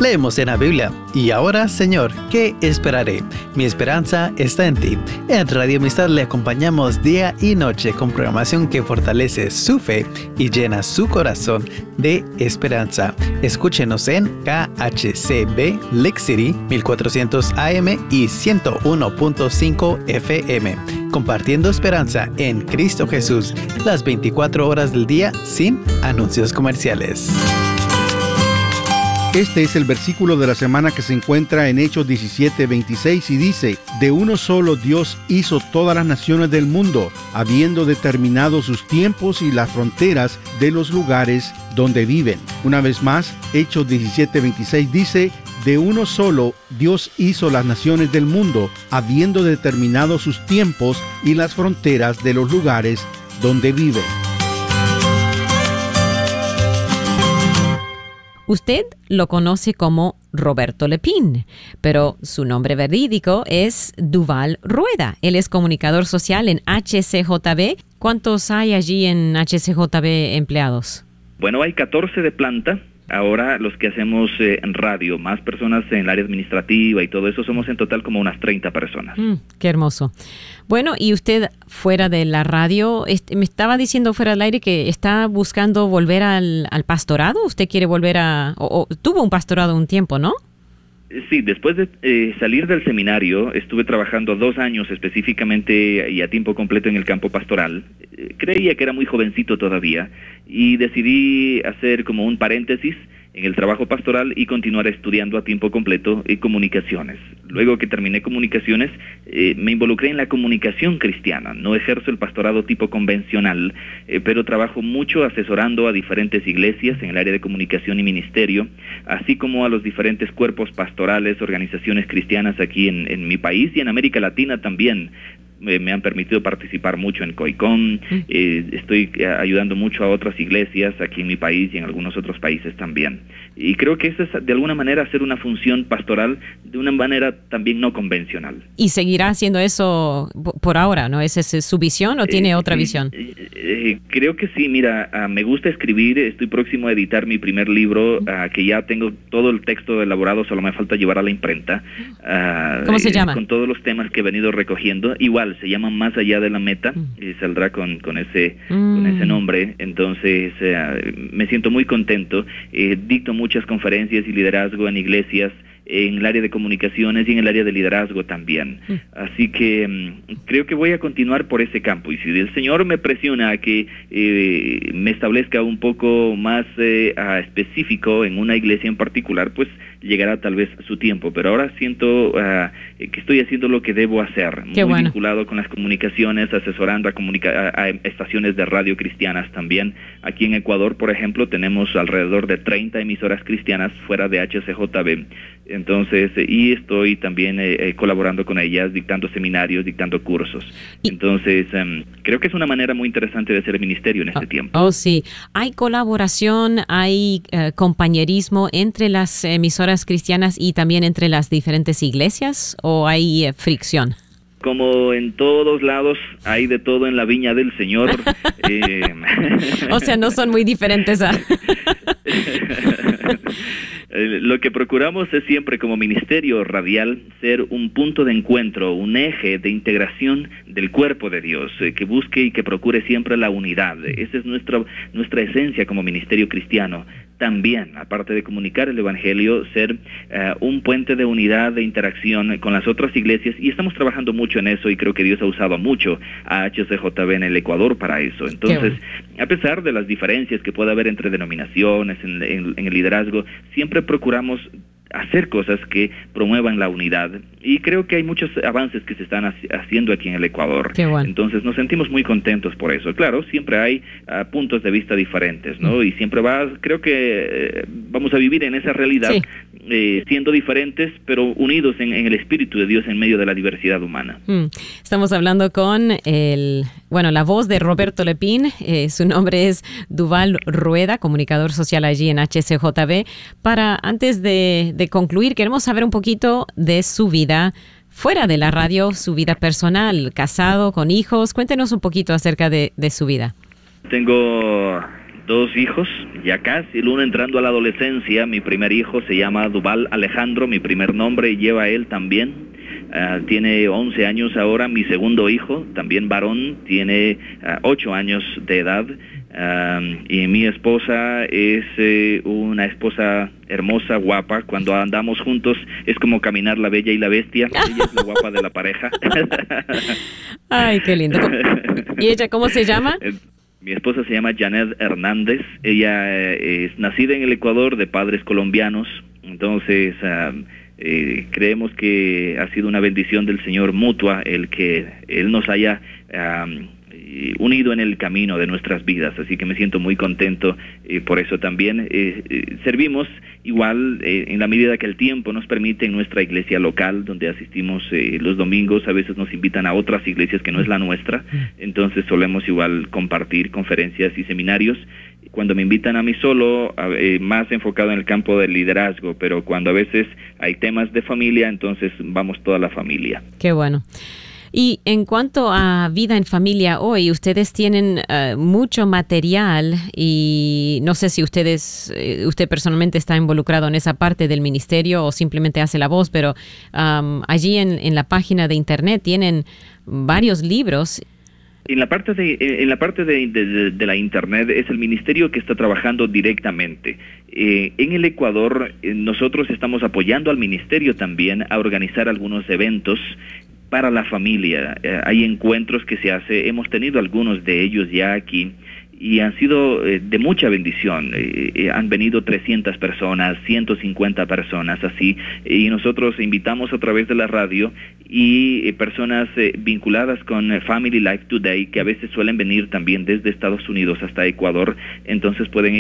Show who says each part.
Speaker 1: Leemos en la Biblia, y ahora, Señor, ¿qué esperaré? Mi esperanza está en ti. En Radio Amistad le acompañamos día y noche con programación que fortalece su fe y llena su corazón de esperanza. Escúchenos en KHCB Lake City 1400 AM y 101.5 FM. Compartiendo esperanza en Cristo Jesús, las 24 horas del día sin anuncios comerciales.
Speaker 2: Este es el versículo de la semana que se encuentra en Hechos 17:26 y dice: de uno solo Dios hizo todas las naciones del mundo, habiendo determinado sus tiempos y las fronteras de los lugares donde viven. Una vez más, Hechos 17:26 dice: de uno solo Dios hizo las naciones del mundo, habiendo determinado sus tiempos y las fronteras de los lugares donde viven.
Speaker 3: Usted lo conoce como Roberto Lepín, pero su nombre verídico es Duval Rueda. Él es comunicador social en HCJB. ¿Cuántos hay allí en HCJB empleados?
Speaker 4: Bueno, hay 14 de planta. Ahora los que hacemos en radio, más personas en el área administrativa y todo eso, somos en total como unas 30 personas.
Speaker 3: Qué hermoso. Bueno, y usted fuera de la radio, me estaba diciendo fuera del aire que está buscando volver al pastorado. ¿Usted quiere volver o tuvo un pastorado un tiempo, no?
Speaker 4: Sí, después de salir del seminario, estuve trabajando 2 años específicamente y a tiempo completo en el campo pastoral. Creía que era muy jovencito todavía y decidí hacer como un paréntesis en el trabajo pastoral y continuar estudiando a tiempo completo comunicaciones. Luego que terminé comunicaciones, me involucré en la comunicación cristiana. No ejerzo el pastorado tipo convencional, pero trabajo mucho asesorando a diferentes iglesias en el área de comunicación y ministerio, así como a los diferentes cuerpos pastorales, organizaciones cristianas aquí en mi país y en América Latina también. Me han permitido participar mucho en COICOM, estoy ayudando mucho a otras iglesias aquí en mi país y en algunos otros países también. Y creo que eso es de alguna manera hacer una función pastoral de una manera también no convencional.
Speaker 3: ¿Y seguirá haciendo eso por ahora, no? ¿Esa es su visión o tiene otra visión?
Speaker 4: Creo que sí, mira, me gusta escribir, estoy próximo a editar mi primer libro, que ya tengo todo el texto elaborado, solo me falta llevar a la imprenta.
Speaker 3: ¿Cómo se llama?
Speaker 4: Con todos los temas que he venido recogiendo, igual, se llama Más allá de la meta, y saldrá con ese nombre. Entonces me siento muy contento. Dicto muchas conferencias y liderazgo en iglesias en el área de comunicaciones y en el área de liderazgo también. Así que creo que voy a continuar por ese campo, y si el Señor me presiona a que me establezca un poco más específico en una iglesia en particular, pues llegará tal vez su tiempo, pero ahora siento que estoy haciendo lo que debo hacer.
Speaker 3: Qué
Speaker 4: muy
Speaker 3: bueno.
Speaker 4: Vinculado con las comunicaciones, asesorando a estaciones de radio cristianas también. Aquí en Ecuador, por ejemplo, tenemos alrededor de 30 emisoras cristianas fuera de HCJB. Entonces, y estoy también colaborando con ellas, dictando seminarios, dictando cursos. Entonces, creo que es una manera muy interesante de hacer ministerio en este tiempo.
Speaker 3: Oh, sí. ¿Hay colaboración, hay compañerismo entre las emisoras cristianas y también entre las diferentes iglesias, o hay fricción?
Speaker 4: Como en todos lados, hay de todo en la viña del Señor.
Speaker 3: O sea, no son muy diferentes a...
Speaker 4: Lo que procuramos es siempre, como ministerio radial, ser un punto de encuentro, un eje de integración del cuerpo de Dios, que busque y que procure siempre la unidad. Esa es nuestra esencia como ministerio cristiano. También, aparte de comunicar el Evangelio, ser un puente de unidad, de interacción con las otras iglesias, y estamos trabajando mucho en eso, y creo que Dios ha usado mucho a HCJB en el Ecuador para eso. Entonces, a pesar de las diferencias que pueda haber entre denominaciones, en el liderazgo, siempre procuramos hacer cosas que promuevan la unidad, y creo que hay muchos avances que se están haciendo aquí en el Ecuador.
Speaker 3: Qué bueno.
Speaker 4: Entonces nos sentimos muy contentos por eso. Claro, siempre hay puntos de vista diferentes, ¿no? Y siempre creo que vamos a vivir en esa realidad, siendo diferentes, pero unidos en el Espíritu de Dios en medio de la diversidad humana.
Speaker 3: Estamos hablando con la voz de Roberto Lepín. Su nombre es Duval Rueda, comunicador social allí en HCJB. Antes de concluir, queremos saber un poquito de su vida fuera de la radio, su vida personal, casado, con hijos. Cuéntenos un poquito acerca de su vida.
Speaker 4: Tengo 2 hijos, ya casi, el uno entrando a la adolescencia. Mi primer hijo se llama Duval Alejandro, mi primer nombre lleva él también. Tiene 11 años ahora. Mi segundo hijo, también varón, tiene 8 años de edad. Y mi esposa es una esposa hermosa, guapa. Cuando andamos juntos es como caminar la bella y la bestia. Ella es la guapa de la pareja.
Speaker 3: Ay, qué lindo. ¿Y ella cómo se llama?
Speaker 4: Mi esposa se llama Janet Hernández. Ella es nacida en el Ecuador de padres colombianos. Entonces creemos que ha sido una bendición del Señor mutua el que Él nos haya unido en el camino de nuestras vidas. Así que me siento muy contento por eso también. Servimos igual en la medida que el tiempo nos permite en nuestra iglesia local, donde asistimos los domingos. A veces nos invitan a otras iglesias que no es la nuestra, entonces solemos igual compartir conferencias y seminarios. Cuando me invitan a mí solo, más enfocado en el campo del liderazgo, pero cuando a veces hay temas de familia, entonces vamos toda la familia.
Speaker 3: Qué bueno. Y en cuanto a vida en familia hoy, ustedes tienen mucho material y no sé si usted personalmente está involucrado en esa parte del ministerio o simplemente hace la voz, pero allí en la página de internet tienen varios libros.
Speaker 4: En la parte de la internet es el ministerio que está trabajando directamente. En el Ecuador nosotros estamos apoyando al ministerio también a organizar algunos eventos para la familia. Hay encuentros que se hace, hemos tenido algunos de ellos ya aquí y han sido de mucha bendición. Han venido 300 personas, 150 personas, así, y nosotros invitamos a través de la radio y personas vinculadas con Family Life Today, que a veces suelen venir también desde Estados Unidos hasta Ecuador, entonces pueden